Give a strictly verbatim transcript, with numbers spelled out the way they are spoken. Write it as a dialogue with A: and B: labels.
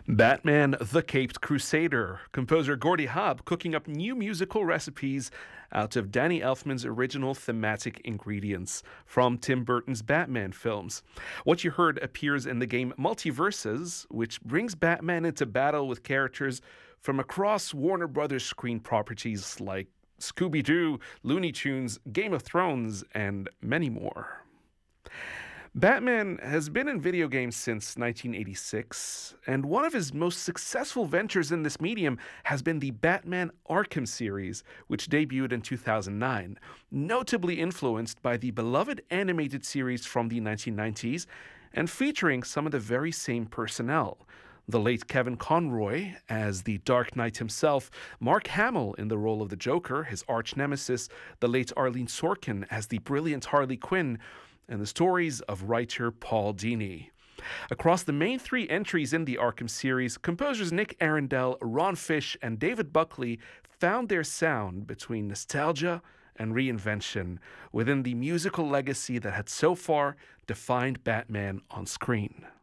A: Batman the Caped Crusader. Composer Gordy Hobb cooking up new musical recipes out of Danny Elfman's original thematic ingredients from Tim Burton's Batman films. What you heard appears in the game Multiverses, which brings Batman into battle with characters from across Warner Brothers screen properties like Scooby-Doo, Looney Tunes, Game of Thrones, and many more. Batman has been in video games since nineteen eighty-six, and one of his most successful ventures in this medium has been the Batman Arkham series, which debuted in two thousand nine, notably influenced by the beloved animated series from the nineteen nineties and featuring some of the very same personnel. The late Kevin Conroy as the Dark Knight himself, Mark Hamill in the role of the Joker, his arch nemesis, the late Arlene Sorkin as the brilliant Harley Quinn, and the stories of writer Paul Dini. Across the main three entries in the Arkham series, composers Nick Arundel, Ron Fish, and David Buckley found their sound between nostalgia and reinvention within the musical legacy that had so far defined Batman on screen.